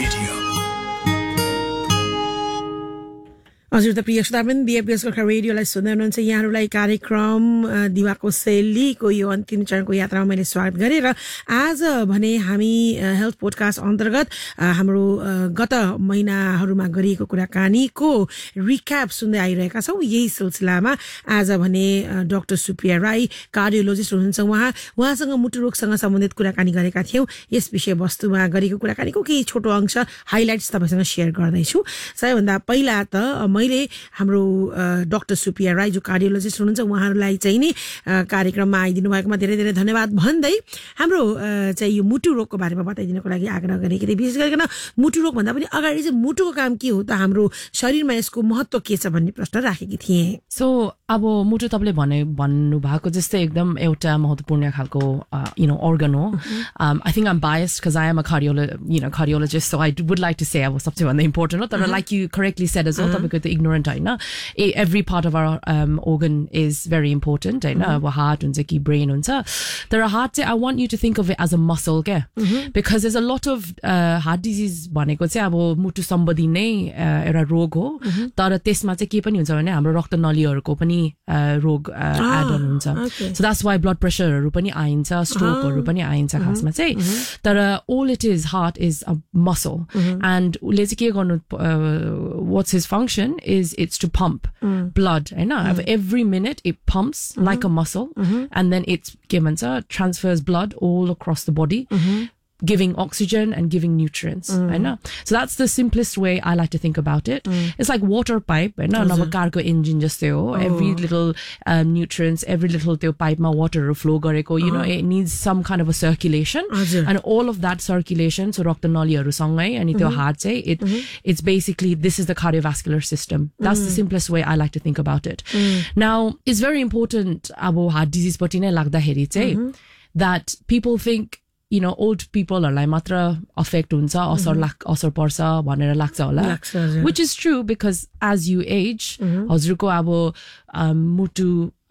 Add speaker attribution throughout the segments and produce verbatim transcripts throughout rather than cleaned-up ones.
Speaker 1: Radio.
Speaker 2: हजुर त प्रिय श्रोतावृन्द बीएफएस गोर्खा रेडियोलाई सुन्दै हुनुहुन्छ यहाँहरूलाई कार्यक्रम दिवाको शैलीको यो अन्तिम चरणको यात्रामा मैले स्वागत गरेँ र आज भने हामी हेल्थ पोडकास्ट अन्तर्गत हाम्रो गत महिनाहरूमा गरिएको कुराकानीको रिक्याप सुन्दै आइरहेका छौँ। यही सिलसिलामा आज भने डाक्टर सुप्रिया राई कार्डियोलोजिस्ट हुनुहुन्छ। उहाँ उहाँसँग मुटु रोगसँग सम्बन्धित कुराकानी गरेका थियौँ। यस विषयवस्तुमा गरेको कुराकानीको केही छोटो अंश हाइलाइट्स तपाईँसँग सेयर गर्दैछु। सबैभन्दा पहिला त मैले हाम्रो डाक्टर सुप्रिया राई जो कार्डियोलोजिस्ट हुनुहुन्छ उहाँहरूलाई चाहिँ नि कार्यक्रममा आइदिनु भएकोमा धेरै धेरै धन्यवाद भन्दै हाम्रो चाहिँ यो मुटु रोगको बारेमा बताइदिनको लागि आग्रह गरेकी थिएँ। विशेष गरिकन मुटु रोग भन्दा पनि अगाडि चाहिँ मुटुको काम के हो त, हाम्रो शरीरमा यसको महत्त्व के छ भन्ने प्रश्न राखेकी थिएँ।
Speaker 3: सो अब मुटु तपाईँले भने भन्नु भएको जस्तै एकदम एउटा महत्त्वपूर्ण खालको यु नो अर्गन हो। I think I am biased because I am a कार्डियोलो you know cardiologist, so I would like to say अब सबसे भन्दा इम्पोर्टेन्ट हो। तर like you correctly shed as well, तपाईँको त ignorant होइन, every part of our um, organ is very important होइन। अब heart हुन्छ कि brain हुन्छ, तर heart चाहिँ I want you to think of it as a muscle क्या, because there's a lot of uh, heart disease भनेको चाहिँ अब मुटु सम्बन्धी नै एउटा रोग हो। तर त्यसमा चाहिँ के पनि हुन्छ भने हाम्रो रक्तनलीहरूको पनि रोग एड अन हुन्छ। so that's why blood pressureहरू पनि आइन्छ, स्ट्रोकहरू पनि आइन्छ खासमा चाहिँ। तर all it is, heart is a muscle and उसले चाहिँ के गर्नु, what's his function is it's to pump mm. blood and mm. every minute it pumps mm-hmm. like a muscle mm-hmm. and then it's given so transfers blood all across the body mm-hmm. giving oxygen and giving nutrients mm. I know. So that's the simplest way I like to think about it. mm. It's like water pipe and no car ko engine just oh. every little um, nutrients, every little teo pipe ma water flow gareko, you know, it needs some kind of a circulation Ajay. And all of that circulation, so roctanoliharu sangai ani teo heart chai it mm-hmm. it's basically this is the cardiovascular system. That's mm. the simplest way I like to think about it. mm. Now it's very important abo heart disease pati nai lagdaheri chai that people think you know old people are like matra affect huncha asar lag asar parcha bhanera लाग्छ होला, which is true because as you age हजुरको अब मुटु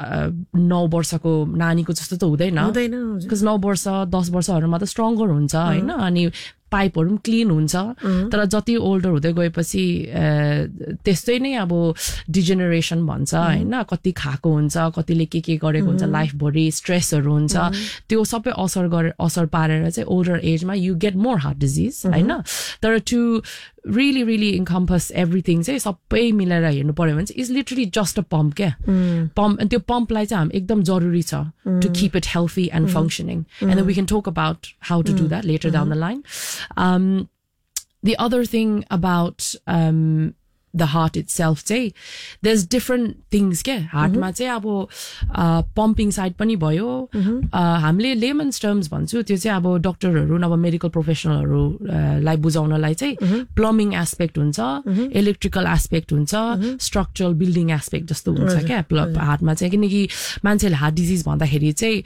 Speaker 3: नौ वर्षको नानीको जस्तो त हुँदैन, because नौ वर्ष दस वर्षहरुमा त स्ट्रङ्गर हुन्छ हैन, अनि पाइपहरु पनि क्लीन हुन्छ। तर जति ओल्डर हुँदै गएपछि त्यस्तै नै अब डिजेनरेसन भन्छ हैन, कति खाएको हुन्छ, कतिले के के गरेको हुन्छ, लाइफ भरि स्ट्रेसहरु हुन्छ, त्यो सबै असर गरे असर पारेर चाहिँ ओल्डर एजमा you get more heart disease हैन। तर to really really encompass everything चाहिँ सबै मिलेर हेर्नु पर्यो भने चाहिँ is literally just a pump क्या, pump, and त्यो pump लाई चाहिँ हामी एकदम जरुरी छ to keep it healthy and functioning, and then we can talk about how to do that later down the line. Um, the other thing about um, the heart itself चाहिँ there's different things के हार्टमा चाहिँ अब pumping side पनि भयो, हामीले lemons terms भन्छु त्यो चाहिँ अब डक्टरहरू नभए मेडिकल प्रोफेसनलहरूलाई बुझाउनलाई चाहिँ प्लम्बिङ एस्पेक्ट हुन्छ, इलेक्ट्रिकल एस्पेक्ट हुन्छ, स्ट्रक्चरल बिल्डिङ एस्पेक्ट जस्तो हुन्छ क्या हार्टमा चाहिँ। किनकि मान्छेले हार्ट डिजिज भन्दाखेरि चाहिँ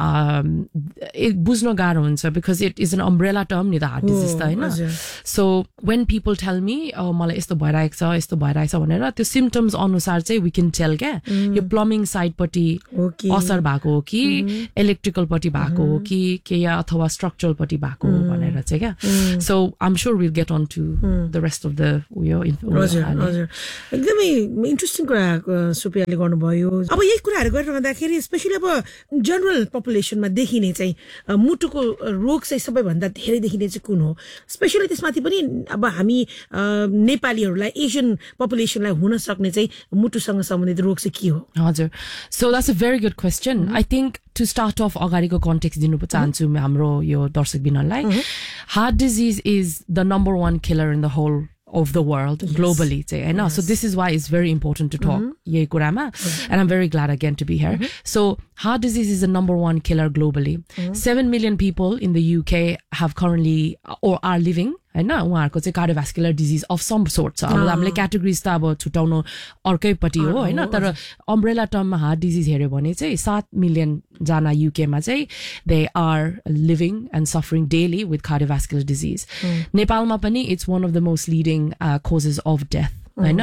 Speaker 3: बुझ्न गाह्रो हुन्छ because it is an umbrella term नि त हार्ट डिजिज त होइन। So when people tell me मलाई यस्तो भइरहेको छ यस्तो भइरहेछ भनेर त्यो सिम्पटम्स अनुसार चाहिँ वी क्यान टेल क्या यो प्लम्बिङ साइडपट्टि असर भएको हो कि इलेक्ट्रिकल पट्टि भएको हो कि के या अथवा स्ट्रक्चरल पट्टि भएको हो भनेर चाहिँ क्या। So I am sure will get on to the rest of the उयो
Speaker 2: एकदमै इन्ट्रेस्टिङ कुरा सुप्रियाले गर्नुभयो। अब यही कुराहरू गरिरहँदाखेरि स्पेसली अब जनरल पपुलेसनमा देखिने चाहिँ मुटुको रोग चाहिँ सबैभन्दा धेरै देखिने चाहिँ कुन हो, स्पेसली त्यसमाथि पनि अब हामी नेपालीहरूलाई एसियन पपुलेसनलाई हुन सक्ने चाहिँ मुटुसँग सम्बन्धित रोग चाहिँ के हो?
Speaker 3: हजुर, so that's a very good question. I think two start of अगाडिको कन्टेक्स्ट दिनु चाहन्छु हाम्रो यो दर्शक बिनलाई। Heart disease is the number one killer in the whole of the world yes. globally होइन। yes. So this is why it's very important to talk यही कुरामा, and I'm very glad again to be here. Mm-hmm. So heart disease is the number one killer globally. Mm-hmm. Seven million people in the U K have currently or are living हैन उहाँहरुको चाहिँ cardiovascular disease of some sort छ। अब हामीले categories त अब छुटाउनु अर्कैपट्टि हो हैन, तर अम्ब्रेला टर्ममा हार्ट डिजिज हेर्यो भने चाहिँ सात मिलियन जना युकेमा चाहिँ they are living and suffering daily with cardiovascular disease. नेपालमा पनि it's one of the most leading causes of death हैन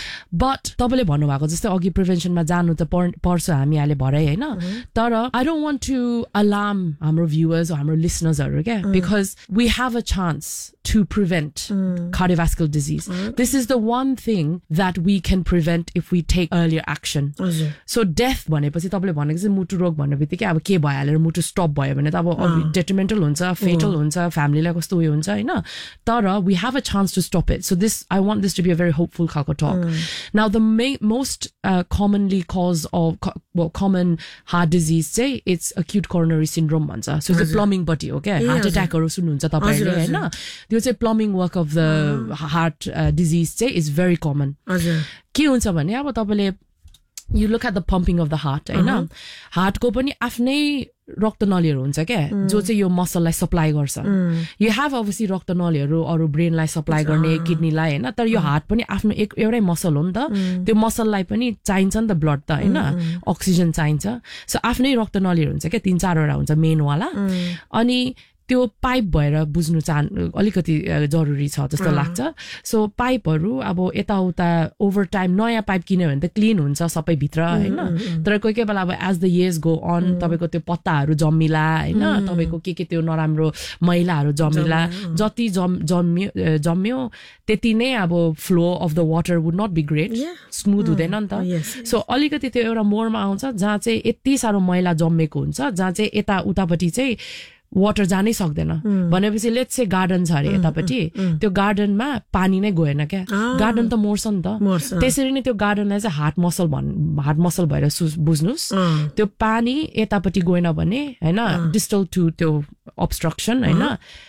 Speaker 3: बट तपाईले भन्नुभएको जस्तै अघि प्रिभेन्सनमा जानु त पर्छ हामी अहिले भरै हैन तर I don't want to alarm हाम्रो भ्युअर्स हाम्रो लिसनर्सहरु के because we have a chance to prevent mm. cardiovascular disease. Mm. This is the one thing that we can prevent if we take earlier action. Mm. So death भनेपछि तपाईले भनेको चाहिँ मुटु रोग भन्नेबित्तिकै अब के भइहालेर मुटु स्टप भयो भने त अब detrimental हुन्छ fatal हुन्छ फ्यामिलीलाई कस्तो उयो हुन्छ हैन तर we have a chance to stop it. So this I want this to be a very hopeful खालको talk. Mm. Now the ma- most uh, commonly cause of co- well common heart disease चाहिँ it's acute coronary syndrome भन्छ. So it's plumbing body okay yeah, heart attack हरु सुन्नुहुन्छ तपाईहरुले हैन त्यो चाहिँ plumbing work of the uh. heart uh, disease चाहिँ is very common. हजुर के हुन्छ भने अब तपाईले you look at the pumping of the heart हैन हार्ट को पनि आफ्नै रक्तनलीहरु हुन्छ के जो चाहिँ यो मसललाई सप्लाई गर्छ you have obviously रक्तनलीहरु अरु ब्रेनलाई सप्लाई गर्ने किडनीलाई हैन तर यो हार्ट पनि आफ्नो एक एउटै मसल हो नि त त्यो मसललाई पनि चाहिन्छ नि त ब्लड त हैन अक्सिजन चाहिन्छ सो आफ्नै रक्तनलीहरु हुन्छ के तीन चार वटा हुन्छ मेन वाला अनि त्यो पाइप भएर बुझ्नु चाहनु अलिकति जरुरी छ जस्तो लाग्छ सो पाइपहरु अब यता उता ओभर टाइम नयाँ पाइप किन्यो भने त क्लीन हुन्छ सबै भित्र हैन तर कोही कोही बेला अब as the years go on तपाईको त्यो पत्ताहरु जम्मिला हैन तपाईको के के त्यो नराम्रो मैलाहरु जम्मिला जति जम्मियो जम्मियो त्यति नै अब flow of the water would not be great smooth हुँदैन नि त सो अलिकति त्यो एउटा मोडमा आउँछ जहाँ चाहिँ यति सारो मैला जम्मेको हुन्छ जहाँ चाहिँ यता उतापटि चाहिँ वाटर जानै सक्दैन भनेपछि लेट्स से गार्डन छ अरे यतापटि त्यो गार्डनमा पानी नै गएन क्या गार्डन त मर्छ नि त त्यसरी नै त्यो गार्डनलाई चाहिँ हार्ट मसल भन् हार्ट मसल भएर बुझ्नुस् त्यो पानी यतापटि गएन भने हैन डिस्टल टु त्यो obstruction हैन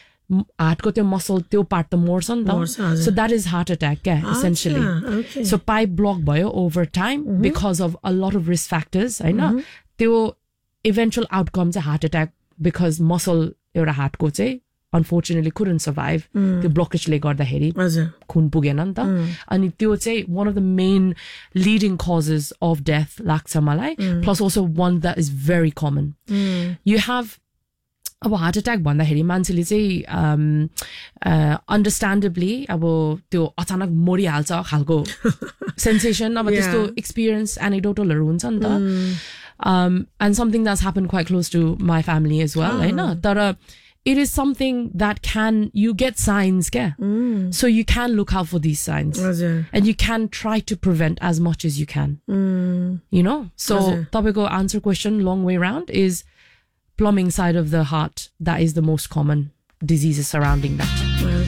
Speaker 3: हार्टको त्यो मसल त्यो पार्ट त मर्छ नि त so that is heart attack क्या एसेन्शियली सो पाइप ब्लक भयो over time because of a lot of risk factors हैन त्यो इभेन्चुअल आउटकम चाहिँ हार्ट अट्याक because muscle एउटा हार्टको चाहिँ unfortunately couldn't survive त्यो ब्लकेजले गर्दाखेरि खुन पुगेन नि त अनि त्यो चाहिँ one of the main leading causes of death लाग्छ मलाई plus also one that is very common you have अब हार्ट अट्याक भन्दाखेरि मान्छेले चाहिँ अन्डरस्ट्यान्डेबली अब त्यो अचानक मरिहाल्छ खालको सेन्सेसन अब त्यस्तो एक्सपिरियन्स एनेक्डोटलहरु हुन्छ नि त Um, and something that's happened quite close to my family as well, right? Oh. Tara, it is something that can, you get signs, yeah? Mm. So you can look out for these signs. Azure. And you can try to prevent as much as you can. Mm. You know? So, topical answer question, long way round, is plumbing side of the heart. That is the most common diseases surrounding that.